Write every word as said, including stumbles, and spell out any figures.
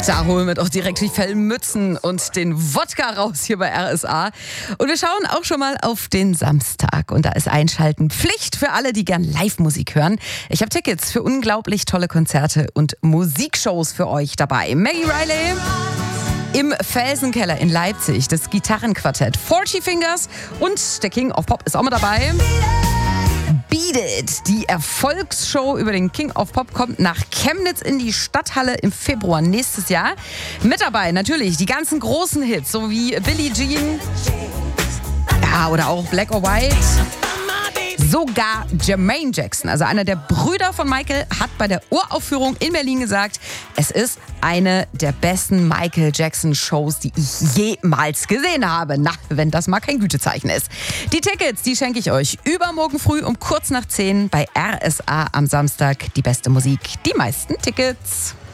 Da holen wir doch direkt die Fellmützen und den Wodka raus hier bei R S A. Und wir schauen auch schon mal auf den Samstag. Und da ist Einschalten Pflicht für alle, die gern Live-Musik hören. Ich habe Tickets für unglaublich tolle Konzerte und Musikshows für euch dabei. Maggie Riley im Felsenkeller in Leipzig, das Gitarrenquartett Forty Fingers und der King of Pop ist auch mit dabei. Beat It, die Erfolgsshow über den King of Pop, kommt nach Chemnitz in die Stadthalle im Februar nächstes Jahr. Mit dabei natürlich die ganzen großen Hits, so wie Billie Jean, ja, oder auch Black or White. Sogar Jermaine Jackson, also einer der Brüder von Michael, hat bei der Uraufführung in Berlin gesagt, es ist eine der besten Michael Jackson-Shows, die ich jemals gesehen habe. Na, wenn das mal kein Gütezeichen ist. Die Tickets, die schenke ich euch übermorgen früh um kurz nach zehn bei R S A am Samstag. Die beste Musik, die meisten Tickets.